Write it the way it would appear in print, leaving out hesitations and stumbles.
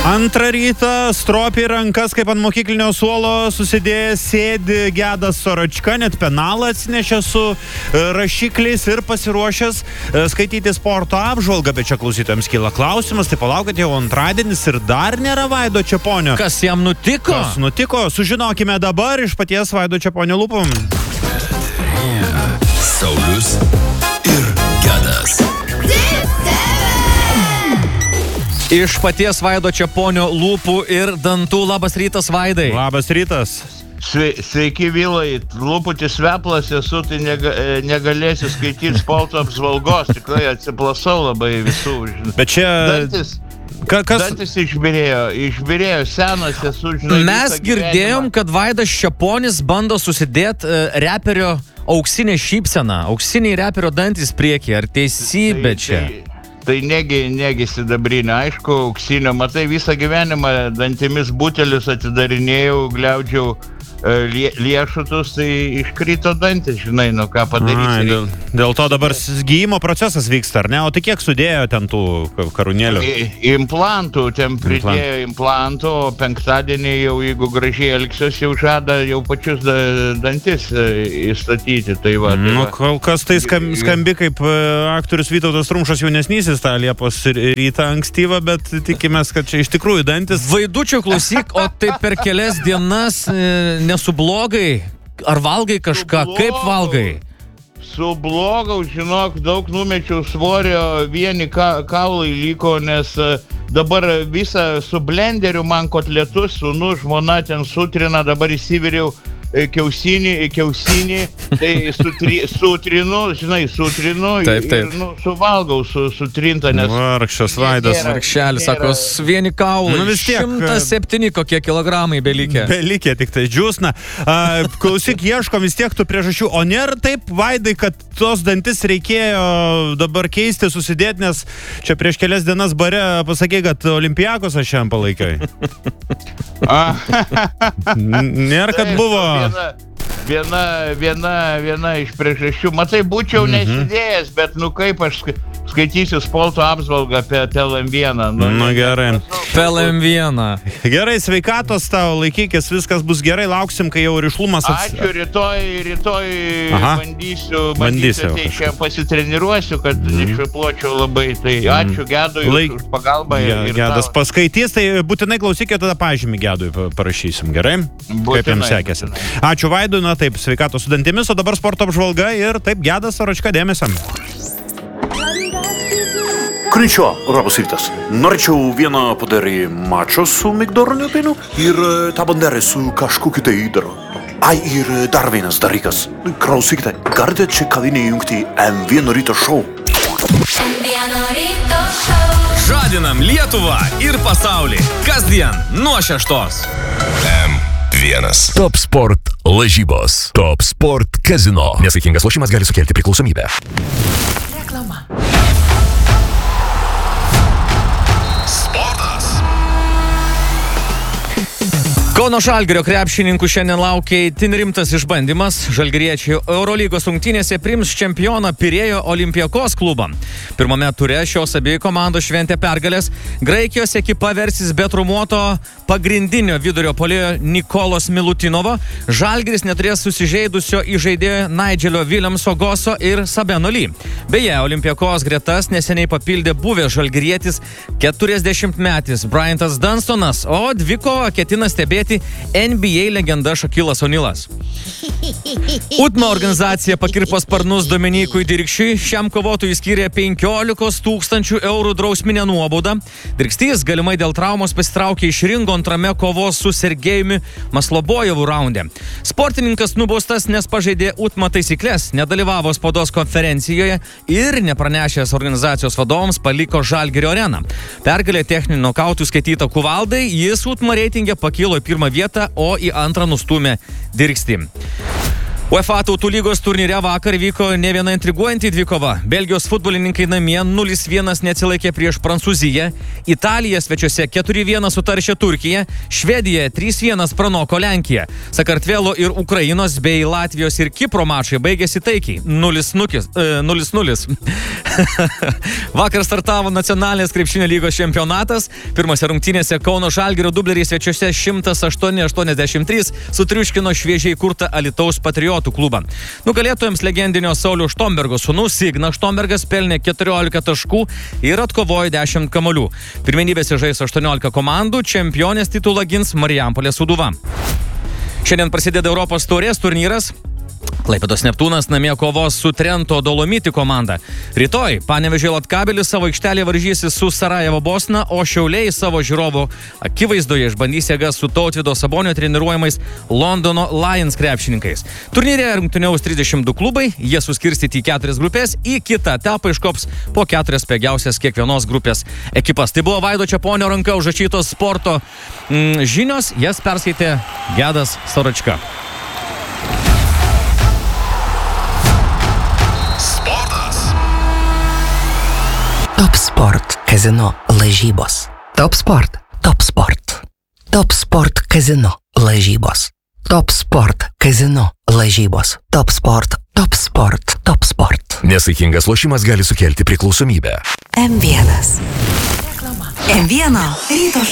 Antrą rytą stropiai rankas, kaip ant mokyklinio suolo susidėjęs sėdi Gedas Soročka, net penalą atsinešė su rašikliais ir pasiruošęs skaityti sporto apžvalgą, bet čia klausytojams kyla klausimas, tai palaukit, jau antradienis ir dar nėra Vaido Čeponio. Kas jam nutiko? Kas nutiko? Sužinokime dabar iš paties Vaido Čeponio lūpų. Saulius ir Gedas. Iš paties Vaido Čeponio lūpų ir dantų. Labas rytas, Vaidai. Labas rytas. Sveiki, Vilai. Lūputis veplas esu, tai negalėsiu skaityti sporto apžvalgos. Tikrai atsiplasau labai visų. Bet čia... Dantis išbirėjo, senas esu, žinai. Mes girdėjom, kad Vaidas Čeponis bando susidėti reperio auksinę šypseną, auksiniai reperio dantis priekį. Ar teisybė čia? Tai negi sidabrinė, aišku, auksinio. Matai, visą gyvenimą dantimis butelius atidarinėjau, gliaudžiau liešutus, tai iškrito dantis, žinai, nu ką padaryti. Dėl to dabar gijimo procesas vyksta, ar ne? O tai kiek sudėjo ten tų karūnėlių? Implantų, ten pridėjo implantų, o penktadienį jau, jeigu gražiai elgsiuosi, jau žada jau pačius dantis įstatyti. Tai va, kol kas tai skambi kaip aktorius Vytautas Rumšas jaunesnysis tą Liepos rytą ankstyvą, bet tikimės, kad čia iš tikrųjų dantis. Vaidučio, klausyk, o tai per kelias dienas nesublogai? Ar valgai kažką? Kaip valgai? Sublogau, žinok, daug numečiau svorio, vieni kaulai liko, nes dabar visą su blenderiu man kotletus, sūnų, žmona ten sutrina, dabar įsiviriau kiausinį, tai sutrinu, žinai, taip. Ir suvalgau sutrintą, nes... Vargšas Vaidas. Vargšelis, sako, vieni kaulai, 107 kokie kilogramai belikė. Belikė, tik tai džiūsna. Klausyk, ieškom vis tiek tų priežasčių, o nėra taip, Vaidai, kad tos dantis reikėjo dabar keisti, susidėti, nes čia prieš kelias dienas bare pasakė, kad Olimpiakos aš šiandien palaikai. Nėra, kad buvo... Viena iš priežasčių. Matai, būčiau nesidėjęs, bet nu kaip aš skaitysiu sporto apžvalgą apie TLM1. Gerai. TLM1. Gerai, sveikatos tau, laikykis, viskas bus gerai, lauksim, kai jau rišlumas Ačiū, rytoj bandysiu, tai šiandien pasitreniruosiu, kad išvipločiau labai. Tai ačiū Gedui už pagalbą. Gedas paskaitys, tai būtinai klausykite, tada pažymį Gedui parašysim, gerai? Kaip jam sekėsi. Ačiū Vaidui, na taip, sveikatos su dantimis, o dabar sporto apžvalga ir taip, Gedas Soročka, dėmesio. Konnichiwa, labas rytas. Norėčiau vieną padarį mačą su Migdoroniu dainu ir tą banderį su kažkokiu tai įdaru. Ir dar vienas dalykas. Klausykite, galite čia kavinį jungti M1 ryto šou. Žadinam Lietuvą ir pasaulį. Kasdien nuo 6. M1. Top Sport lažybos. Top Sport kazino. Nesaikingas lošimas gali sukelti priklausomybę. Reklama. Kauno Žalgirio krepšininkų šiandien laukia itin rimtas išbandymas. Žalgiriečiai Eurolygos rungtynėse priims čempioną Pirėjo Olympiakos klubą. Pirmame ture šios abiejų komandų šventė pergalės. Graikijos ekipa versis be traumuoto pagrindinio vidurio puolėjo Nikolos Milutinovo. Žalgiris neturės susižeidusio įžaidėjo Nigelio Williamso Goso ir Sabeno Lee. Beje, Olympiakos gretas neseniai papildė buvęs žalgirietis 40-metis Bryantas Dunstonas, o dvikovą ketina stebėti NBA legenda Šakilas O'Nealas. UTMA organizacija pakirpo sparnus Dominykui Dirkšiui. Šiam kovotojui skyrė 15 000 eurų drausminę nuobaudą. Dirkštys galimai dėl traumos pasitraukė iš ringo antrame kovos su Sergejumi Maslobojevu raunde. Sportininkas nubaustas, nes pažeidė UTMA taisyklės, nedalyvavo spaudos konferencijoje ir nepranešęs organizacijos vadovams paliko Žalgirio areną. Pergalė techninių nokautų skaityta Kuvaldai, jis UTMA reitinge pakilo į pirmą vietą, o į antrą nustūmė Dirkštį. UEFA tautų lygos turnyre vakar vyko ne viena intriguojanti dvikova. Belgijos futbolininkai namie 0-1 neatsilaikė prieš Prancūziją, Italija svečiuose 4-1 sutaršė Turkiją, Švedija 3-1 pranoko Lenkiją. Sakartvelo ir Ukrainos bei Latvijos ir Kipro mačai baigėsi taikiai 0-0. Vakar startavo nacionalinės krepšinio lygos čempionatas. Pirmose rungtynėse Kauno Žalgirio dubleriai svečiuose 108-83 sutriuškino šviežiai kurtą Alytaus Patriotų klubą. Nugalėtojams legendinio Sauliaus Štombergo sūnus Ignas Štombergas pelnė 14 taškų ir atkovojo 10 kamuolių. Pirmenybėse žais 18 komandų, čempionės titulą gins Marijampolės Sūduva. Šiandien prasideda Europos taurės turnyras. Klaipėdos Neptūnas namie kovos su Trento Dolomiti komanda. Rytoj Panevėžio Lietkabelis savo aikštelėje varžysis su Sarajevo Bosna, o Šiauliai savo žiūrovų akivaizdoje išbandys jėgas su Tautvydo Sabonio treniruojamais Londono Lions krepšininkais. Turnyre rungtyniaus 32 klubai, jie suskirstyti į 4 grupės, į kitą etapą iškops po 4 pigiausias kiekvienos grupės ekipas. Tai buvo Vaido Čeponio ranka užrašytos sporto žinios, jas perskaitė Gedas Soročka. Top Sport Kazino lažybos. Top Sport. Top Sport. Top Sport Kazino lažybos. Top Sport Kazino lažybos. Top Sport. Top Sport. Top Sport. Nesaikingas lošimas gali sukelti priklausomybę. M1. M1 ryto